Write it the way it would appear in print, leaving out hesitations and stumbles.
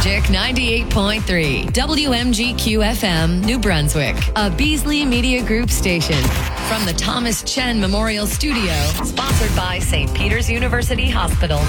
Magic 98.3, WMGQ FM, New Brunswick, a Beasley Media Group station. From the Thomas Chen Memorial Studio, sponsored by St. Peter's University Hospital.